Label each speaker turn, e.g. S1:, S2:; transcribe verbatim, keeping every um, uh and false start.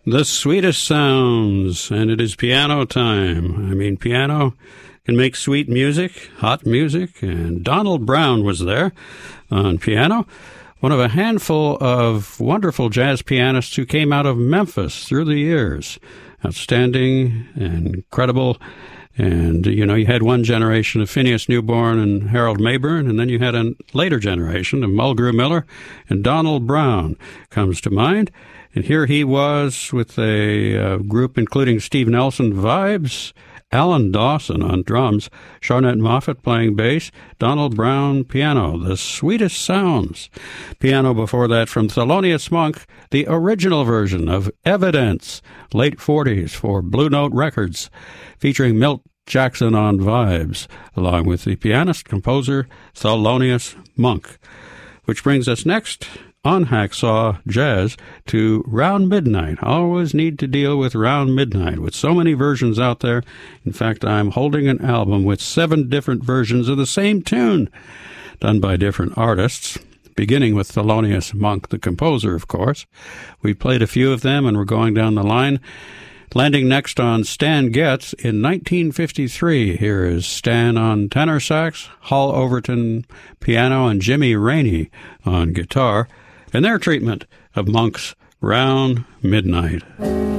S1: The sweetest sounds, and it is piano time. I mean, piano can make sweet music, hot music, and Donald Brown was there on piano, one of a handful of wonderful jazz pianists who came out of Memphis through the years. Outstanding and incredible. And, you know, you had one generation of Phineas Newborn and Harold Mayburn, and then you had a later generation of Mulgrew Miller, and Donald Brown comes to mind. And here he was with a uh, group including Steve Nelson Vibes, Alan Dawson on drums, Charnette Moffett playing bass, Donald Brown piano, the sweetest sounds. Piano before that from Thelonious Monk, the original version of Evidence, late forties for Blue Note Records, featuring Milt Jackson on vibes, along with the pianist-composer Thelonious Monk. Which brings us next on Hacksaw Jazz to Round Midnight. Always need to deal with Round Midnight with so many versions out there. In fact, I'm holding an album with seven different versions of the same tune done by different artists, beginning with Thelonious Monk, the composer, of course. We played a few of them, and we're going down the line. Landing next on Stan Getz in nineteen fifty-three. Here is Stan on tenor sax, Hall Overton piano, and Jimmy Rainey on guitar, and their treatment of Monk's Round Midnight.